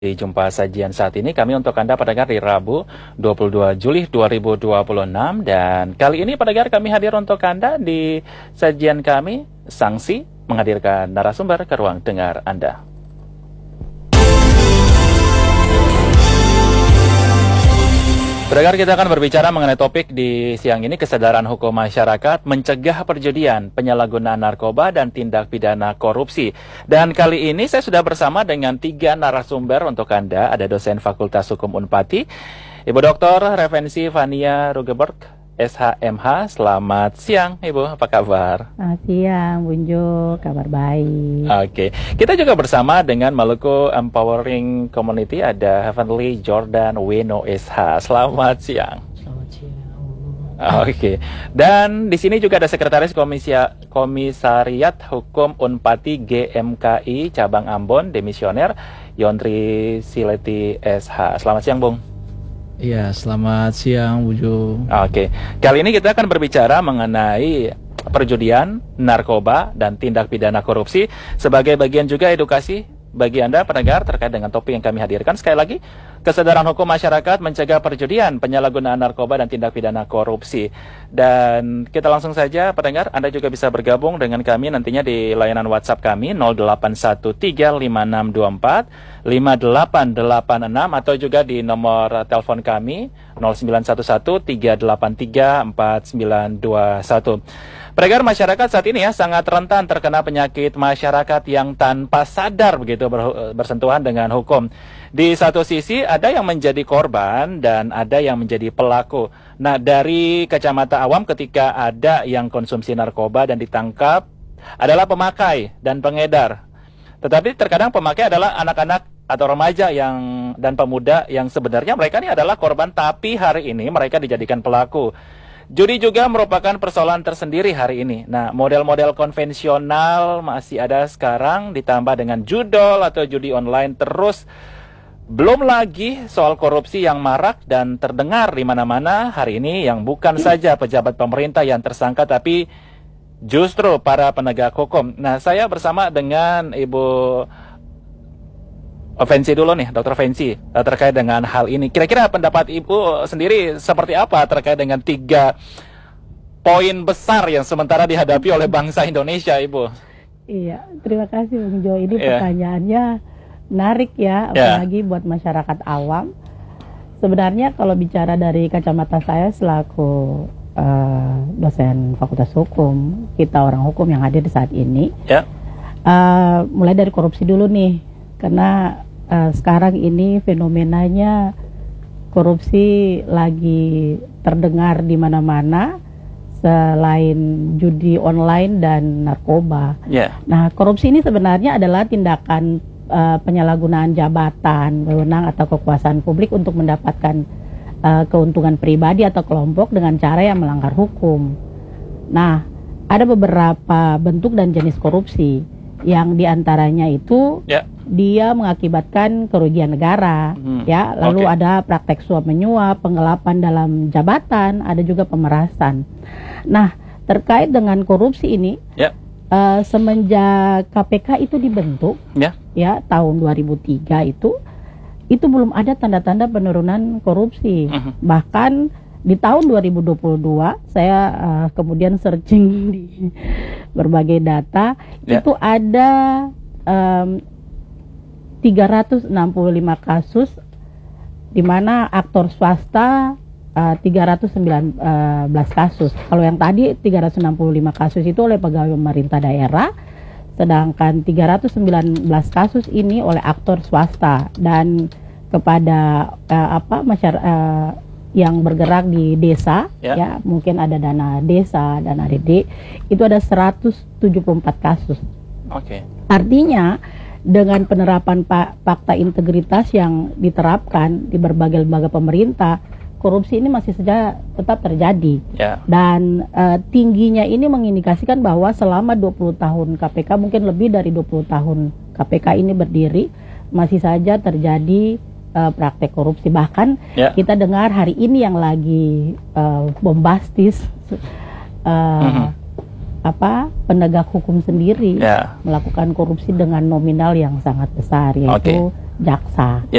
Jumpa sajian saat ini kami untuk Anda pendengar di Rabu 22 Juli 2026 dan kali ini pendengar kami hadir untuk Anda di sajian kami Sanksi menghadirkan narasumber ke ruang dengar Anda. Pendengar, kita akan berbicara mengenai topik di siang ini, kesadaran hukum masyarakat mencegah perjudian, penyalahgunaan narkoba, dan tindak pidana korupsi. Dan kali ini saya sudah bersama dengan 3 narasumber untuk Anda. Ada dosen Fakultas Hukum Unpati, Ibu Dr. Revensi Vania Rugeberg, SHMH. Selamat siang, Ibu. Apa kabar? Selamat siang, Bunjo. Kabar baik. Oke. Kita juga bersama dengan Maluku Empowering Community. Ada Heavenly Jordan Weno SH. Selamat siang. Selamat siang. Oke. Dan di sini juga ada Sekretaris Komisariat Hukum Unpati GMKI Cabang Ambon, Demisioner Yondri Sileti SH. Selamat siang, Bung. Iya, selamat siang, Bujo. Oke, kali ini kita akan berbicara mengenai perjudian, narkoba, dan tindak pidana korupsi sebagai bagian juga edukasi bagi Anda pendengar terkait dengan topik yang kami hadirkan. Sekali lagi, kesadaran hukum masyarakat mencegah perjudian, penyalahgunaan narkoba, dan tindak pidana korupsi. Dan kita langsung saja pendengar, Anda juga bisa bergabung dengan kami nantinya di layanan WhatsApp kami 081356245886 atau juga di nomor telepon kami 0911383491. Pendengar, masyarakat saat ini ya sangat rentan terkena penyakit masyarakat yang tanpa sadar begitu bersentuhan dengan hukum. Di satu sisi ada yang menjadi korban dan ada yang menjadi pelaku. Nah, dari kacamata awam ketika ada yang konsumsi narkoba dan ditangkap adalah pemakai dan pengedar. Tetapi terkadang pemakai adalah anak-anak atau remaja dan pemuda yang sebenarnya mereka ini adalah korban, tapi hari ini mereka dijadikan pelaku. Judi juga merupakan persoalan tersendiri hari ini. Nah, model-model konvensional masih ada sekarang, ditambah dengan judol atau judi online terus. Belum lagi soal korupsi yang marak dan terdengar di mana-mana hari ini, yang bukan saja pejabat pemerintah yang tersangka, tapi justru para penegak hukum. Nah, saya bersama dengan Ibu Vensi dulu nih, Dr. Vensi, terkait dengan hal ini. Kira-kira pendapat Ibu sendiri seperti apa terkait dengan 3 poin besar yang sementara dihadapi oleh bangsa Indonesia, Ibu? Iya, terima kasih, Bung Jo. Ini pertanyaannya menarik ya, apalagi buat masyarakat awam. Sebenarnya kalau bicara dari kacamata saya selaku dosen Fakultas Hukum, kita orang hukum yang hadir di saat ini, mulai dari korupsi dulu nih. Karena sekarang ini fenomenanya korupsi lagi terdengar di mana-mana selain judi online dan narkoba. Nah, korupsi ini sebenarnya adalah tindakan penyalahgunaan jabatan, wewenang atau kekuasaan publik untuk mendapatkan keuntungan pribadi atau kelompok dengan cara yang melanggar hukum. Nah, ada beberapa bentuk dan jenis korupsi yang diantaranya itu dia mengakibatkan kerugian negara, lalu ada praktek suap menyuap, penggelapan dalam jabatan, ada juga pemerasan. Nah, terkait dengan korupsi ini, semenjak KPK itu dibentuk, tahun 2003 itu belum ada tanda-tanda penurunan korupsi. Bahkan di tahun 2022 saya kemudian searching di berbagai data, itu ada 365 kasus di mana aktor swasta 319 kasus. Kalau yang tadi 365 kasus itu oleh pegawai pemerintah daerah, sedangkan 319 kasus ini oleh aktor swasta. Dan kepada masyarakat yang bergerak di desa, mungkin ada dana desa, dana DD, itu ada 174 kasus. Artinya dengan penerapan fakta integritas yang diterapkan di berbagai lembaga pemerintah, korupsi ini masih saja tetap terjadi. Dan tingginya ini mengindikasikan bahwa selama 20 tahun KPK, mungkin lebih dari 20 tahun KPK ini berdiri, masih saja terjadi praktek korupsi. Bahkan kita dengar hari ini yang lagi bombastis, penegak hukum sendiri melakukan korupsi dengan nominal yang sangat besar, yaitu jaksa.